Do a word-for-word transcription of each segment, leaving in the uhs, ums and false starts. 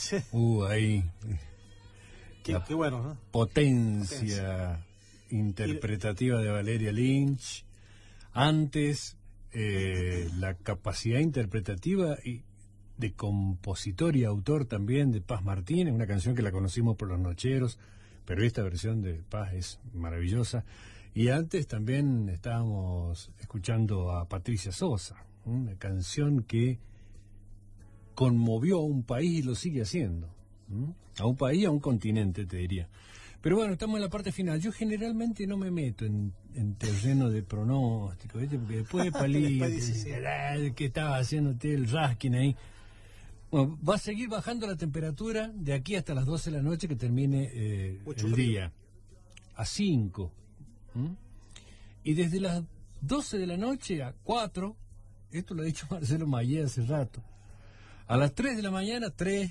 Sí. Uh, ahí. Qué, qué bueno, ¿no? Potencia, Potencia. interpretativa de Valeria Lynch. Antes, eh, la capacidad interpretativa y de compositor y autor también de Paz Martínez, una canción que la conocimos por Los Nocheros, pero esta versión de Paz es maravillosa. Y antes también estábamos escuchando a Patricia Sosa, una canción que conmovió a un país y lo sigue haciendo. ¿Mm? A un país, a un continente, te diría. Pero bueno, estamos en la parte final. Yo generalmente no me meto en, en terreno de pronóstico, ¿viste? Porque después de palito, que estaba haciéndote el raskin ahí. Bueno, va a seguir bajando la temperatura de aquí hasta las doce de la noche que termine eh, el día. A cinco. ¿Mm? Y desde las doce de la noche a cuatro, esto lo ha dicho Marcelo Mayé hace rato, a las tres de la mañana, tres,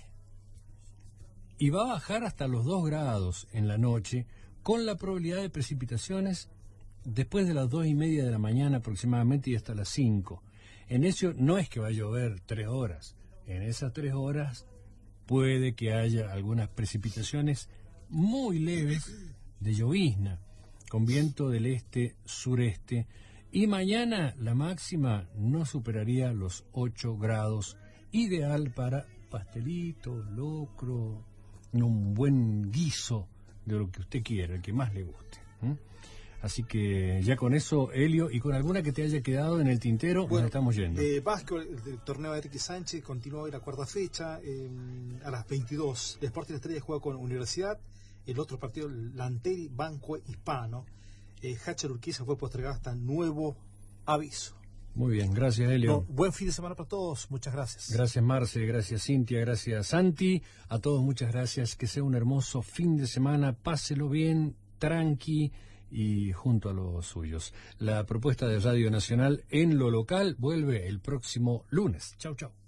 y va a bajar hasta los dos grados en la noche, con la probabilidad de precipitaciones después de las dos y media de la mañana aproximadamente y hasta las cinco. En eso no es que va a llover tres horas, en esas tres horas puede que haya algunas precipitaciones muy leves de llovizna, con viento del este-sureste, y mañana la máxima no superaría los ocho grados, ideal para pastelito, locro, un buen guiso de lo que usted quiera, el que más le guste. ¿Mm? Así que ya con eso, Helio, y con alguna que te haya quedado en el tintero, bueno, nos estamos yendo. Eh, básquetbol, el, el torneo de Enrique Sánchez continúa hoy la cuarta fecha, eh, a las veintidós. El Sporting Estrella juega con Universidad, el otro partido, Lanteri, Banco Hispano. Eh, Hacher Urquiza fue postergado hasta nuevo aviso. Muy bien, gracias, Helio. No, buen fin de semana para todos, muchas gracias. Gracias, Marce, gracias, Cintia, gracias, Santi. A todos muchas gracias, que sea un hermoso fin de semana, páselo bien, tranqui y junto a los suyos. La propuesta de Radio Nacional en lo local vuelve el próximo lunes. Chau, chau.